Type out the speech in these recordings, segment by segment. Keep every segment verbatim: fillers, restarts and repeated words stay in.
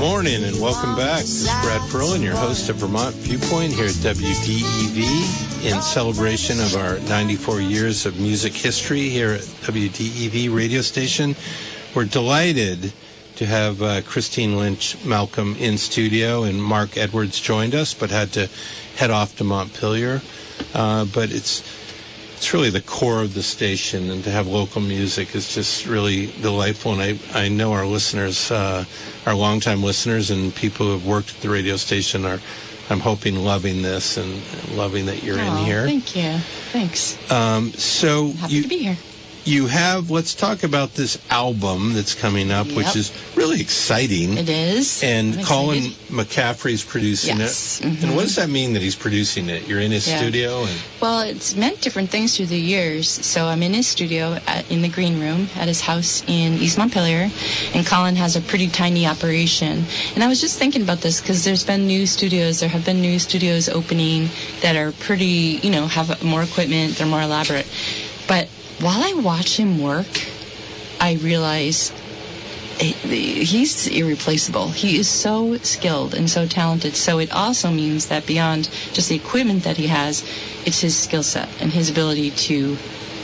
morning and welcome back. This is Brad Perlin, your host of Vermont Viewpoint here at W D E V in celebration of our ninety-four years of music history here at W D E V radio station. We're delighted to have uh, Christine Lynch Malcolm in studio, and Mark Edwards joined us but had to head off to Montpelier. Uh, but it's It's really the core of the station, and to have local music is just really delightful. And I, I know our listeners, uh, our longtime listeners and people who have worked at the radio station are, I'm hoping, loving this and loving that you're oh, in here. Thank you. Thanks. Um, so Happy you, to be here. You have, let's talk about this album that's coming up, Yep. which is really exciting. It is. And I'm Colin excited. McCaffrey's producing Yes. it. Mm-hmm. And what does that mean that he's producing it? You're in his Yeah. studio? And Well, it's meant different things through the years. So I'm in his studio at, in the green room at his house in East Montpelier, and Colin has a pretty tiny operation. And I was just thinking about this because there's been new studios. There have been new studios opening that are pretty, you know, have more equipment. They're more elaborate. But while I watch him work, I realize he's irreplaceable. He is so skilled and so talented. So it also means that beyond just the equipment that he has, it's his skill set and his ability to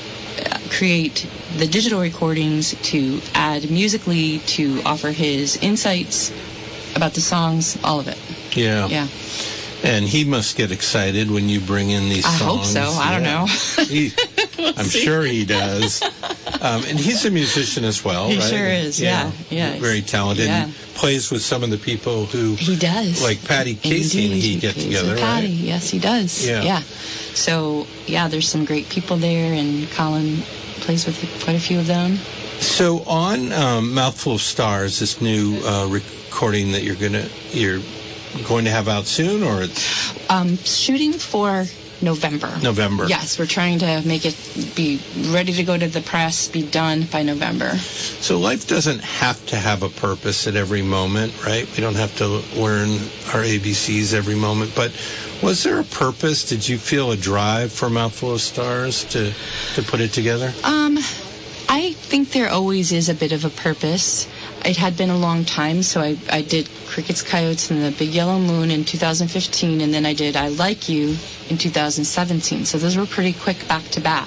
create the digital recordings, to add musically, to offer his insights about the songs, all of it. Yeah. Yeah. And he must get excited when you bring in these I songs. hope so. I don't know. he, We'll I'm see. sure he does. Um, and he's a musician as well, He right? sure is, yeah. Yeah. Very talented. Yeah. And plays with some of the people who... He does. Like Patty Casey and Indeed, he get plays together, with Patty. right? Yes, he does. Yeah. Yeah. So, yeah, there's some great people there, and Colin plays with quite a few of them. So on um, Mouthful of Stars, this new uh, recording that you're gonna you're going to have out soon, or it's Um, shooting for November. November? Yes, we're trying to make it be ready to go to the press, be done by November. So life doesn't have to have a purpose at every moment, right? We don't have to learn our A B Cs every moment. But was there a purpose? Did you feel a drive for Mouthful of Stars to, to put it together? Um, I think there always is a bit of a purpose. It had been a long time, so I, I did Crickets, Coyotes, and the Big Yellow Moon in two thousand fifteen, and then I did I Like You in two thousand seventeen. So those were pretty quick back-to-back.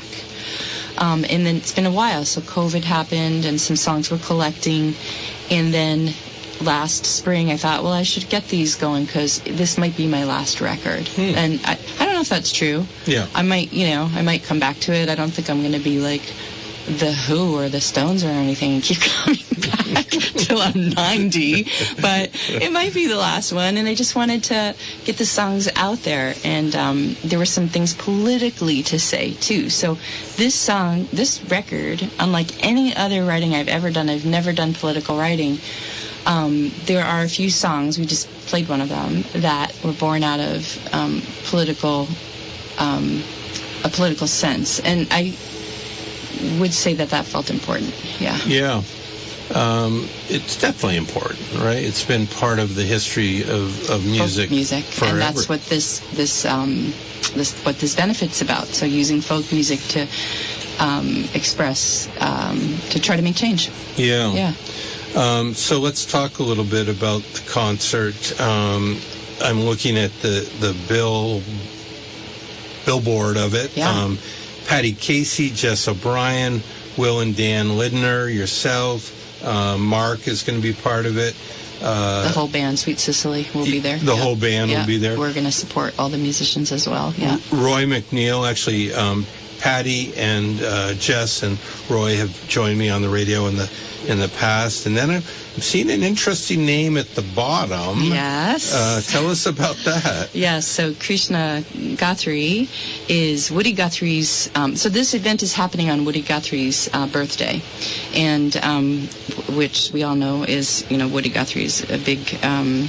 Um, and then it's been a while, so COVID happened, and some songs were collecting. And then last spring, I thought, well, I should get these going, because this might be my last record. Hmm. And I, I don't know if that's true. Yeah. I might, you know, I might come back to it. I don't think I'm going to be like the Who or the Stones or anything and keep coming back till I'm ninety, but it might be the last one. And I just wanted to get the songs out there, and um, there were some things politically to say too. So this song, this record, unlike any other writing I've ever done, I've never done political writing. Um, there are a few songs, we just played one of them, that were born out of um, political, um, a political sense, and I would say that that felt important. Yeah. Yeah. Um, it's definitely important, right? It's been part of the history of, of music. Folk music, forever. and that's what this this um, this what this benefit's about. So using folk music to um, express, um, to try to make change. Yeah. Yeah. Um, so let's talk a little bit about the concert. Um, I'm looking at the the bill billboard of it. Yeah. Um, Patty Casey, Jess O'Brien, Will and Dan Lidner, yourself. Uh, Mark is going to be part of it. Uh, The whole band, Sweet Cicely, will be there. The Yeah. whole band Yeah. will be there. We're going to support all the musicians as well. Yeah. Roy McNeil, actually, um, Patty and uh, Jess and Roy have joined me on the radio in the in the past. And then I've seen an interesting name at the bottom. Yes. Uh, tell us about that. Yes, so Krishna Guthrie is Woody Guthrie's, um, so this event is happening on Woody Guthrie's uh, birthday, and um, which we all know is, you know, Woody Guthrie's a big um,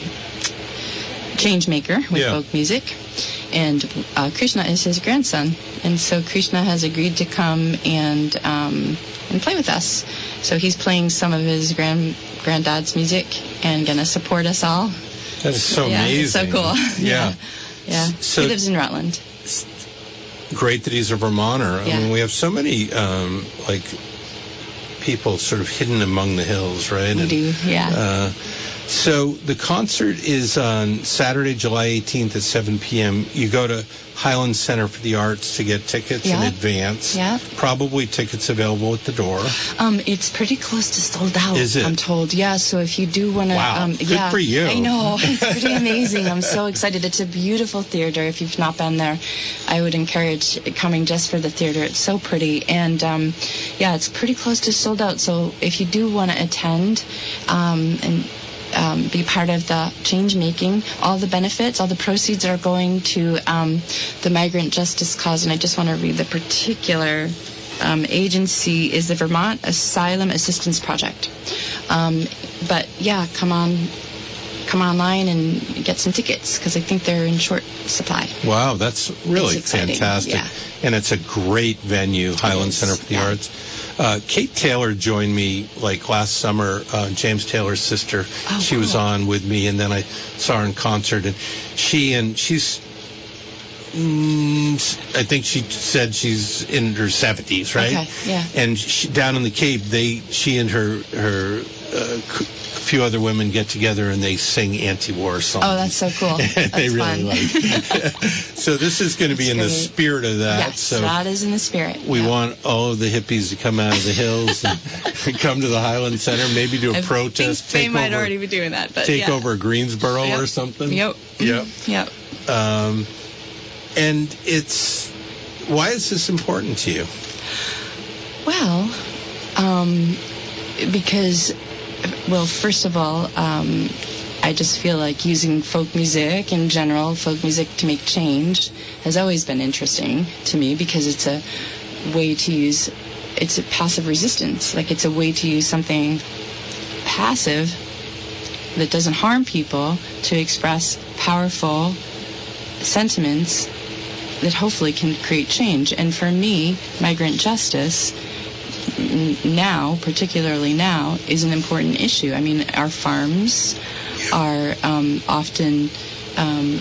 change maker with Yeah. folk music, and uh, Krishna is his grandson, and so Krishna has agreed to come and um, and play with us. So he's playing some of his grand granddad's music and gonna support us all. That is so Yeah, amazing. it's so cool. Yeah. Yeah. So he lives in Rutland. great that he's a Vermonter. I Yeah. mean, we have so many um, like people sort of hidden among the hills, right? We And, do, yeah. Uh, So the concert is on Saturday, July eighteenth at seven p.m. You go to Highland Center for the Arts to get tickets yeah. in advance. Yeah. Probably tickets available at the door. Um, it's pretty close to sold out. Is it? I'm told. Yeah. So if you do want to, wow. um, Good yeah, for you. I know. It's pretty amazing. I'm so excited. It's a beautiful theater. If you've not been there, I would encourage coming just for the theater. It's so pretty, and um, yeah, it's pretty close to sold out. So if you do want to attend, um, and Um, be part of the change making. All the benefits, all the proceeds are going to um, the Migrant Justice Cause, and I just want to read the particular um, agency is the Vermont Asylum Assistance Project. Um, but yeah, come on, come online and get some tickets because I think they're in short supply. Wow, that's really fantastic, yeah. And it's a great venue, Highland Center for the yeah. Arts. Uh, Kate Taylor joined me like last summer. Uh, James Taylor's sister. Oh, she cool. was on with me, and then I saw her in concert. And she and she's, mm, I think she said she's in her seventies, right? Okay, yeah. And she, down in the Cape, they she and her her uh, a few other women get together and they sing anti-war songs. Oh, that's so cool. That's they really fun. like it. So this is going to be in great. the spirit of that. Yes, so that is in the spirit. we yeah. want all of the hippies to come out of the hills and come to the Highland Center, maybe do a I protest. think they take might over, already be doing that. But take yeah. over Greensboro Yep. or something. Yep. Yep. Yep. Um, and it's, why is this important to you? Well, um, because, well, first of all, um, I just feel like using folk music in general, folk music to make change, has always been interesting to me because it's a way to use, it's a passive resistance. Like it's a way to use something passive that doesn't harm people to express powerful sentiments that hopefully can create change. And for me, migrant justice now, particularly now, is an important issue. I mean, our farms are um, often um,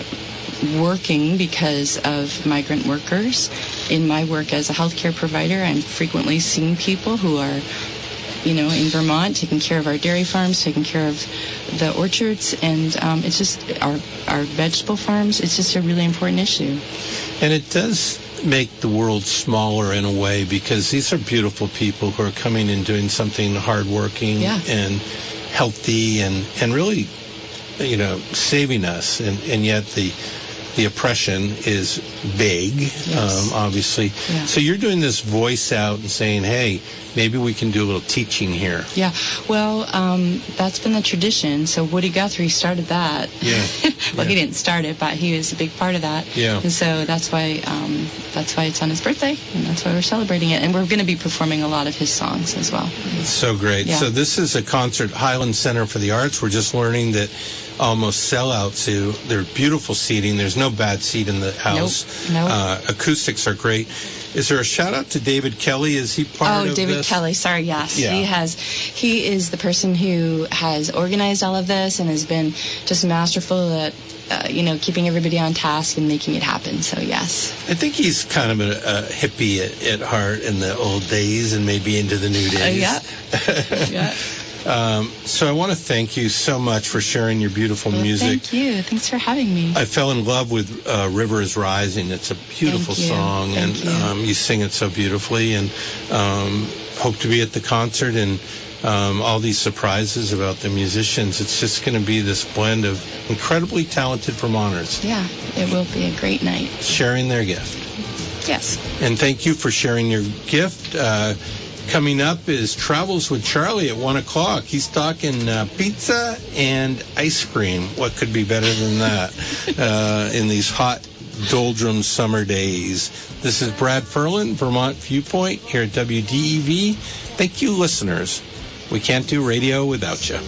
working because of migrant workers. In my work as a healthcare provider, I'm frequently seeing people who are, you know, in Vermont, taking care of our dairy farms, taking care of the orchards, and um, it's just our our vegetable farms. It's just a really important issue. And it does make the world smaller in a way because these are beautiful people who are coming and doing something hardworking yeah. and healthy and, and really, you know, saving us. And, and yet the the oppression is big, yes. um, obviously. Yeah. So you're doing this voice out and saying, hey, maybe we can do a little teaching here. Yeah, well, um, that's been the tradition. So Woody Guthrie started that. Yeah. well, yeah. he didn't start it, but he was a big part of that. Yeah. And so that's why um, that's why it's on his birthday, and that's why we're celebrating it. And we're going to be performing a lot of his songs as well. So great. Yeah. So this is a concert, Highland Center for the Arts. We're just learning that almost sellouts. To their beautiful seating. There's no bad seat in the house. Nope. Nope. Uh, acoustics are great. Is there a shout out to David Kelly? Is he part oh, of David this? Kelly. Sorry, yes. Yeah. He has. He is the person who has organized all of this and has been just masterful at, uh, you know, keeping everybody on task and making it happen. So, yes. I think he's kind of a, a hippie at, at heart in the old days and maybe into the new days. Uh, yeah. yeah. Um, so I want to thank you so much for sharing your beautiful well, music. Thank you. Thanks for having me. I fell in love with uh, River is Rising. It's a beautiful thank song, you. and you. Um, you sing it so beautifully. And um, hope to be at the concert and um, all these surprises about the musicians. It's just going to be this blend of incredibly talented Vermonters. Yeah, it will be a great night. Sharing their gift. Yes. And thank you for sharing your gift. Uh, Coming up is Travels with Charlie at one o'clock. He's talking uh, pizza and ice cream. What could be better than that uh, in these hot, doldrum summer days? This is Brad Ferlin, Vermont Viewpoint, here at W D E V. Thank you, listeners. We can't do radio without you.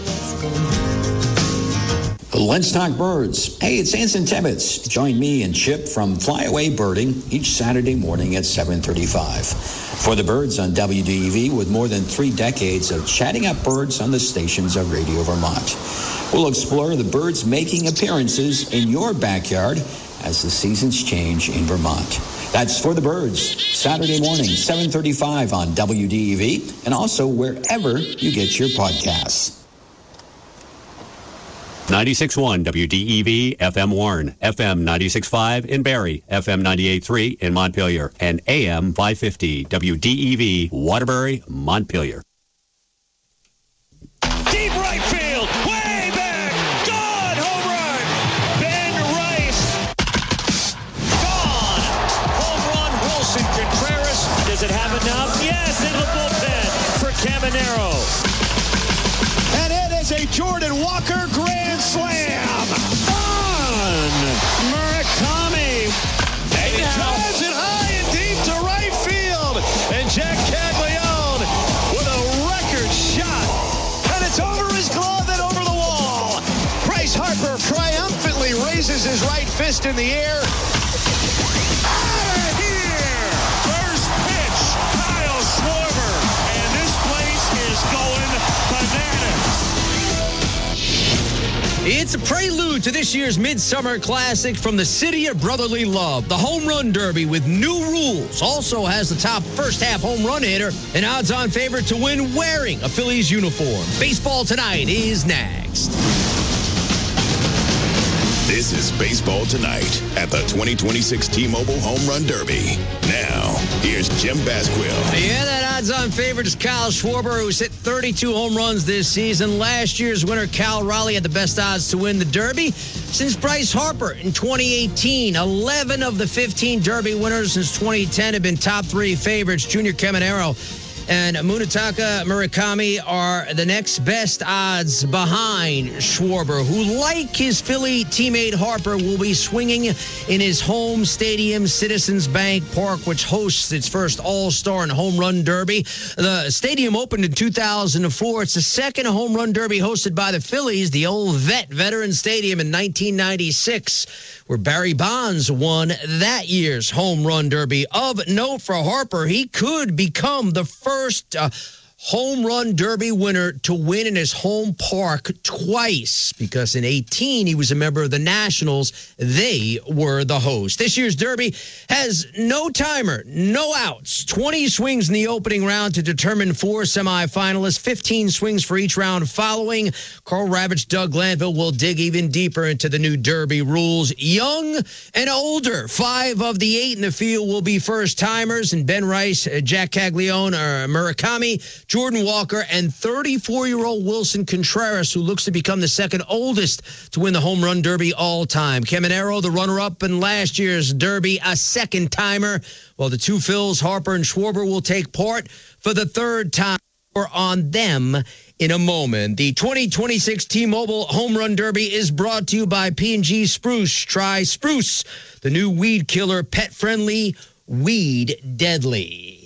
Let's talk birds. Hey, it's Anson Tebbets. Join me and Chip from Flyaway Birding each Saturday morning at seven thirty-five. For the birds on W D E V, with more than three decades of chatting up birds on the stations of Radio Vermont. We'll explore the birds making appearances in your backyard as the seasons change in Vermont. That's For the Birds, Saturday morning, seven thirty-five on W D E V, and also wherever you get your podcasts. ninety-six point one W D E V, F M Warren, F M ninety-six point five in Barrie, F M ninety-eight point three in Montpelier, and A M five fifty W D E V, Waterbury, Montpelier. Deep right field, way back, gone, home run, Ben Rice, gone, home run, Wilson Contreras, does it have enough? Yes, into the bullpen for Caminero. And it is a Jordan Walker grand slam, on Murakami, and he drives it high and deep to right field, and Jack Caglione with a record shot. It's over his glove and over the wall. Bryce Harper triumphantly raises his right fist in the air. Out of here! First pitch, Kyle Schwarber. And this place is going bananas. It's a prelude to this year's Midsummer Classic from the City of Brotherly Love. The Home Run Derby with new rules also has the top first-half home run hitter, an odds-on favorite to win wearing a Phillies uniform. Baseball Tonight is next. This is Baseball Tonight at the twenty twenty-six T-Mobile Home Run Derby. Now, here's Jim Basquill. Yeah, that odds-on favorite is Kyle Schwarber, who's hit thirty-two home runs this season. Last year's winner, Cal Raleigh, had the best odds to win the Derby. Since Bryce Harper in twenty eighteen, eleven of the fifteen Derby winners since twenty ten have been top three favorites. Junior Caminero and Munetaka Murakami are the next best odds behind Schwarber, who, like his Philly teammate Harper, will be swinging in his home stadium, Citizens Bank Park, which hosts its first All-Star and Home Run Derby. The stadium opened in two thousand four. It's the second Home Run Derby hosted by the Phillies, the old vet veteran stadium in nineteen ninety-six, where Barry Bonds won that year's Home Run Derby. Of note for Harper, he could become the first First uh, home run derby winner to win in his home park twice, because in eighteen he was a member of the Nationals. They were the host. This year's derby has no timer, no outs, twenty swings in the opening round to determine four semifinalists, fifteen swings for each round following. Carl Ravitch, Doug Glanville will dig even deeper into the new derby rules. Young and older, five of the eight in the field will be first timers, and Ben Rice, Jack Caglione, or Murakami, Jordan Walker, and thirty-four-year-old Wilson Contreras, who looks to become the second oldest to win the Home Run Derby all time. Caminero, the runner-up in last year's Derby, a second-timer, while the two Phils, Harper and Schwarber, will take part for the third time. We're on them in a moment. The twenty twenty-six T-Mobile Home Run Derby is brought to you by P and G Spruce. Try Spruce, the new weed killer, pet-friendly, weed deadly.